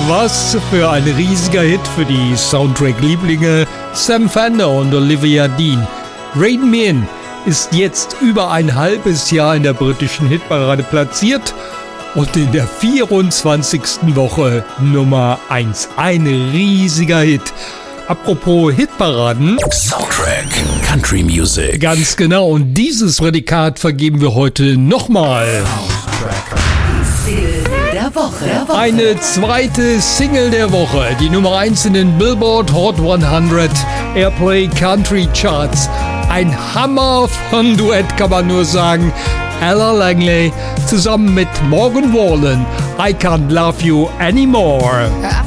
Was für ein riesiger Hit für die Soundtrack-Lieblinge Sam Fender und Olivia Dean. Rain Me In ist jetzt über ein halbes Jahr in der britischen Hitparade platziert und in der 24. Woche Nummer 1. Ein riesiger Hit. Apropos Hitparaden. Soundtrack Country Music. Ganz genau, und dieses Prädikat vergeben wir heute nochmal. Der Woche. Eine zweite Single der Woche, die Nummer 1 in den Billboard Hot 100 Airplay Country Charts. Ein Hammer von Duett, kann man nur sagen. Ella Langley zusammen mit Morgan Wallen. I Can't Love You Anymore.